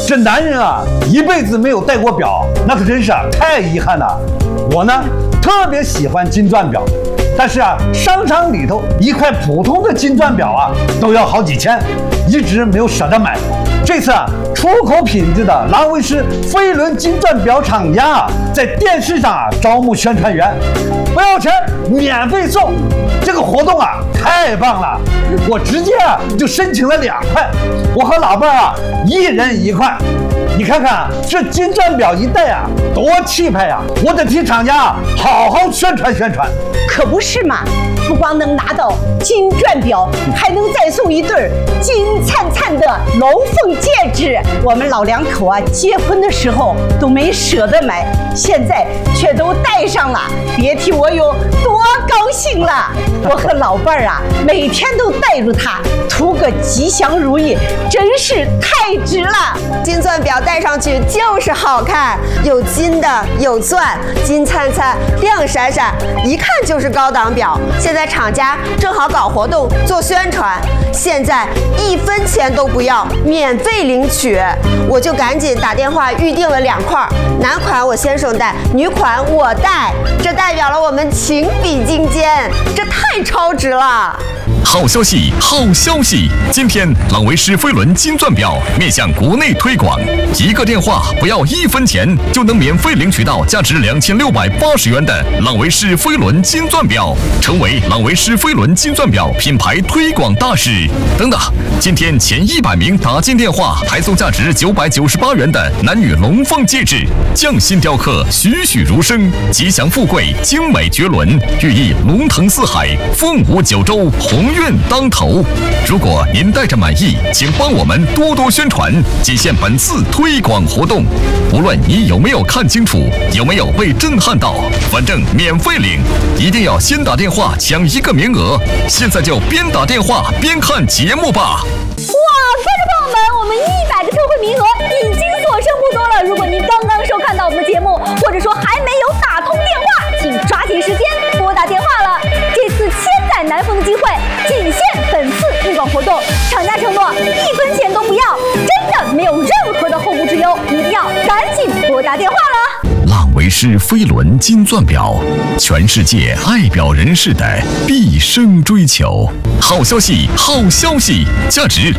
这男人啊，一辈子没有戴过表，那可真是太遗憾了。我呢，特别喜欢金钻表，但是啊，商场里头一块普通的金钻表啊，都要好几千，一直没有舍得买。这次啊，出口品质的郎威诗飞轮金钻表厂家啊，在电视上招募宣传员，不要钱，免费送。这个活动啊，太棒了！我直接就申请了2块，我和老伴啊，一人1块。你看看这金钻表一戴啊，多气派呀！我得替厂家好好宣传宣传。 可不是嘛！不光能拿到金钻表，还能再送一对金灿灿的龙凤戒指。我们老两口啊，结婚的时候都没舍得买，现在却都戴上了，别提我有多高兴了。我和老伴儿啊，每天都带着它，图个吉祥如意，真是太值了。 金钻表戴上去就是好看，有金的，有钻，金灿灿，亮闪闪，一看就是高档表。现在厂家正好搞活动做宣传，现在1分钱都不要，免费领取。我就赶紧打电话预定了2块，男款我先生戴，女款我戴，这代表了我们情比金坚，这太超值了。 好消息，好消息！今天朗维诗飞轮金钻表面向国内推广，一个电话不要1分钱，就能免费领取到价值2680元的朗维诗飞轮金钻表，成为朗维诗飞轮金钻表品牌推广大使。等等，今天前100名打进电话，还送价值998元的男女龙凤戒指，匠心雕刻，栩栩如生，吉祥富贵，精美绝伦，寓意龙腾四海，凤舞九州，鸿运当头。如果您戴着满意，请帮我们多多宣传，仅限本次推广活动。无论你有没有看清楚，有没有被震撼到，反正免费领，一定要先打电话抢1个名额。现在就边打电话边看节目吧。 哇，观众朋友们，我们100个特惠名额已经所剩不多了。如果您刚刚收看到我们的节目，或者说还没有打通电话，请抓紧时间拨打电话了。这次千载难逢的机会，仅限本次推广活动，厂家承诺1分钱都不要，真的没有任何的后顾之忧，一定要赶紧拨打电话了。 朗维诗飞轮金钻表，全世界爱表人士的毕生追求。好消息，好消息！价值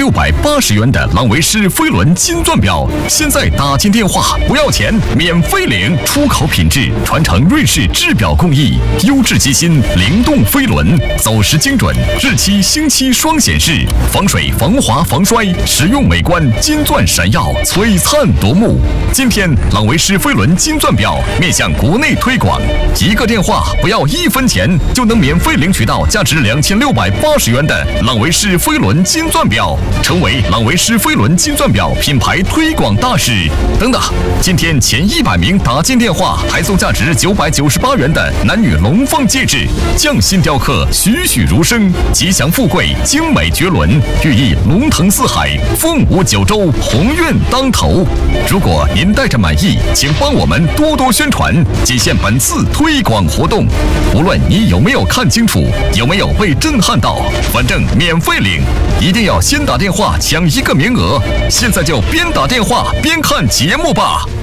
2680元的朗维诗飞轮金钻表，现在打进电话不要钱，免费领，出口品质，传承瑞士制表工艺，优质机芯，灵动飞轮，走时精准，日期星期双显示，防水防滑防摔，实用美观，金钻闪耀，璀璨夺目。今天朗维诗飞轮金钻表面向国内推广，一个电话不要1分钱，就能免费领取到价值2680元的朗维诗飞轮金钻表，成为朗维诗飞轮金钻表品牌推广大使。等等，今天前100名打进电话，还送价值998元的男女龙凤戒指，匠心雕刻，栩栩如生，吉祥富贵，精美绝伦，寓意龙腾四海，凤舞九州，鸿运当头。如果您戴着满意，请帮我们多多宣传，仅限本次推广活动。无论你有没有看清楚，有没有被震撼到，反正免费领，一定要先打电话抢1个名额。现在就边打电话边看节目吧。